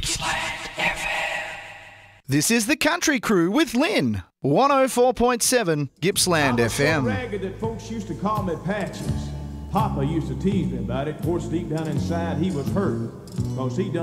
Gippsland FM. This is the Country Crew with Lynn. 104.7 Gippsland I was so FM. ragged that folks used to call me Patches. Papa used to tease me about it. Of course, deep down inside, he was hurt, because he done